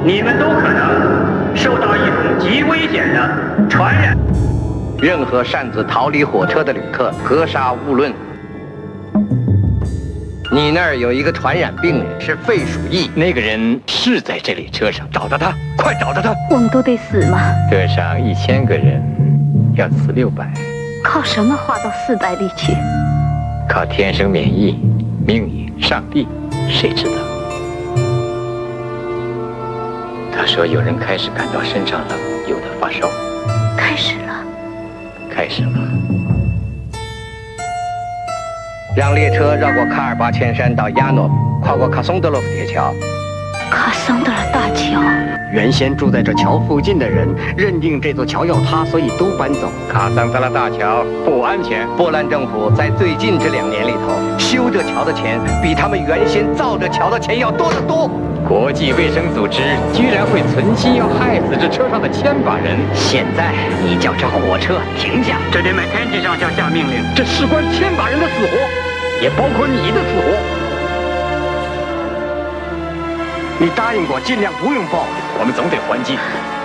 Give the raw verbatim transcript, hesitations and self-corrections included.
你们都可能受到一种极危险的传染。 任何擅自逃离火车的旅客格杀勿论。你那儿有一个传染病人是肺鼠疫， 那个人是在这里车上，找到他，快找到他！ 我们都得死吗？ 车上一千个人，要死六百。 靠什么划到四百里去？ 靠天生免疫、命运、上帝，谁知道？他说有人开始感到身上冷，有的发烧。 开始了。 开始了。 让列车绕过卡尔巴千山到亚诺夫，跨过卡松德洛夫铁桥。 卡桑德尔大桥。 原先住在这桥附近的人认定这座桥要塌，所以都搬走。 卡桑德拉大桥不安全。波兰政府在最近这两年里头修这桥的钱，比他们原先造这桥的钱要多得多。 国际卫生组织居然会存心要害死这车上的千把人。 现在你叫这火车停下， 这得麦肯齐上校下命令， 这事关千把人的死活，也包括你的死活。你答应过尽量不用报， 我们总得还击。